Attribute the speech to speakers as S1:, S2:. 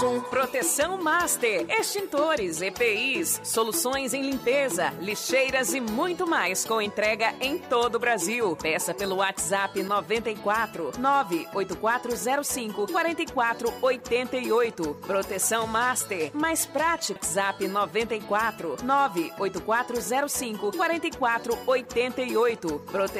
S1: Samsung.
S2: Proteção Master, extintores, EPIs, soluções em limpeza, lixeiras e muito mais com entrega em todo o Brasil. Peça pelo WhatsApp 94 98405 4488. Proteção Master, mais prático. WhatsApp 94 98405 4488. Proteção